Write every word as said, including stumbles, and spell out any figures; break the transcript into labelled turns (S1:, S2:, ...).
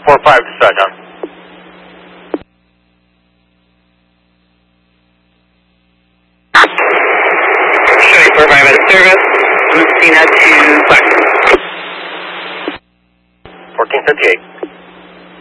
S1: four five to start down. Showing four five at service. Lucina to Black. fourteen fifty-eight.